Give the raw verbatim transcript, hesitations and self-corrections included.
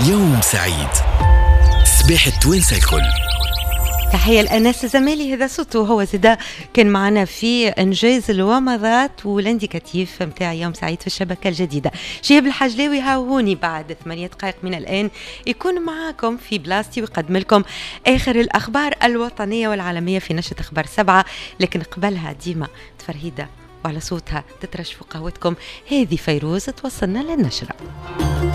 يوم سعيد. صباح التوانسة الكل. تحية لأناس الزمالي، هذا صوته هو زدا كان معنا في إنجاز الومضات والانديكاتيف متاع يوم سعيد في الشبكة الجديدة. شهاب الحجلاوي هاهوني بعد ثمانية دقائق من الآن يكون معاكم في بلاستي ويقدم لكم آخر الأخبار الوطنية والعالمية في نشرة أخبار سبعة، لكن قبلها ديما تفرهيدة وعلى صوتها تترشفوا قهوتكم. هذه فيروز توصلنا للنشرة.